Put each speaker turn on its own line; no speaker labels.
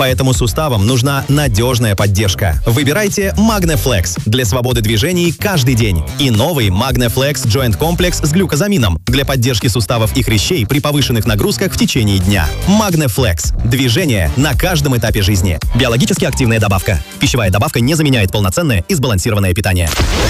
Поэтому суставам нужна надежная поддержка. Выбирайте Magneflex для свободы движений каждый день. И новый Magneflex Joint Complex с глюкозамином для поддержки суставов и хрящей при повышенных нагрузках в течение дня. Magneflex. Движение на каждом этапе жизни. Биологически активная добавка. Пищевая добавка не заменяет полноценное и сбалансированное питание.